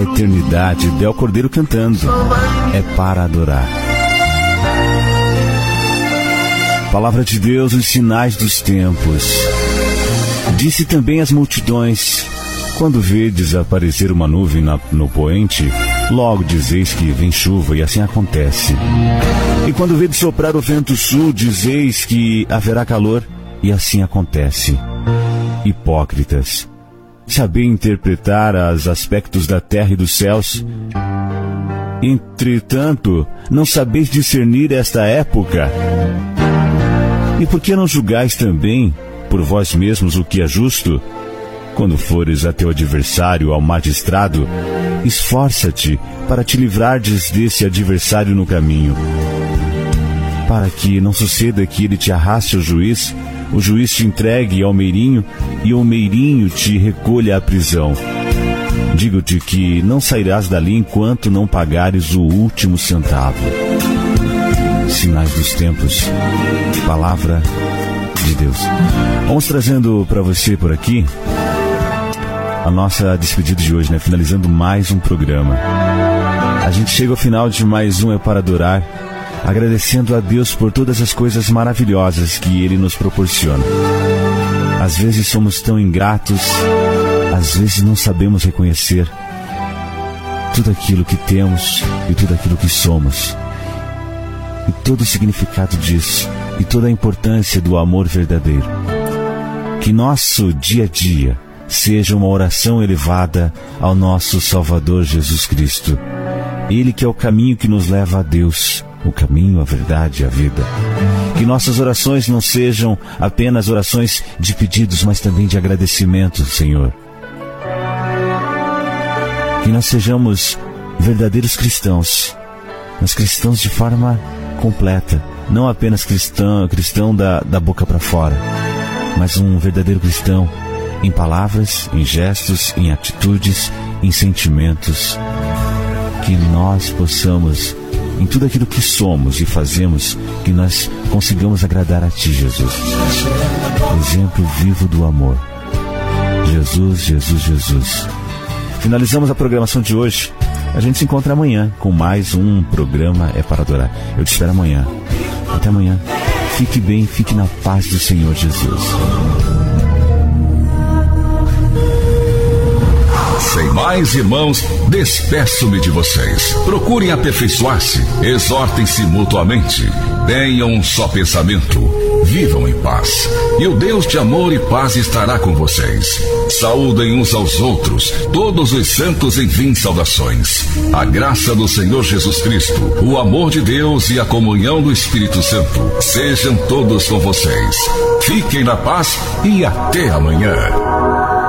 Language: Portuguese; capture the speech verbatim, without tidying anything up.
eternidade, Del Cordeiro cantando. É para adorar. Palavra de Deus, os sinais dos tempos. Disse também às multidões: quando vedes aparecer uma nuvem na, no poente, logo dizeis que vem chuva, e assim acontece. E quando vedes soprar o vento sul, dizeis que haverá calor, e assim acontece. Hipócritas, sabei interpretar os aspectos da terra e dos céus. Entretanto, não sabeis discernir esta época. E por que não julgais também por vós mesmos o que é justo? Quando fores a teu adversário, ao magistrado, esforça-te para te livrardes desse adversário no caminho, para que não suceda que ele te arraste ao juiz, o juiz te entregue ao meirinho e o meirinho te recolha à prisão. Digo-te que não sairás dali enquanto não pagares o último centavo. Sinais dos tempos. Palavra de Deus. Vamos trazendo para você por aqui a nossa despedida de hoje, né? Finalizando mais um programa. A gente chega ao final de mais um É para Adorar, agradecendo a Deus por todas as coisas maravilhosas que Ele nos proporciona. Às vezes somos tão ingratos, às vezes não sabemos reconhecer tudo aquilo que temos e tudo aquilo que somos, e todo o significado disso, e toda a importância do amor verdadeiro. Que nosso dia a dia seja uma oração elevada ao nosso Salvador Jesus Cristo. Ele que é o caminho que nos leva a Deus, o caminho, a verdade e a vida. Que nossas orações não sejam apenas orações de pedidos, mas também de agradecimento, Senhor. Que nós sejamos verdadeiros cristãos, mas cristãos de forma completa, não apenas cristão, cristão da, da boca para fora, mas um verdadeiro cristão em palavras, em gestos, em atitudes, em sentimentos. Que nós possamos, em tudo aquilo que somos e fazemos, que nós consigamos agradar a Ti, Jesus. Exemplo vivo do amor. Jesus, Jesus, Jesus. Finalizamos a programação de hoje. A gente se encontra amanhã com mais um programa É para Adorar. Eu te espero amanhã. Até amanhã. Fique bem, fique na paz do Senhor Jesus. Sem mais, irmãos, despeço-me de vocês. Procurem aperfeiçoar-se, exortem-se mutuamente, tenham um só pensamento, vivam em paz, e o Deus de amor e paz estará com vocês. Saúdem uns aos outros, todos os santos enviem saudações. A graça do Senhor Jesus Cristo, o amor de Deus e a comunhão do Espírito Santo sejam todos com vocês. Fiquem na paz e até amanhã.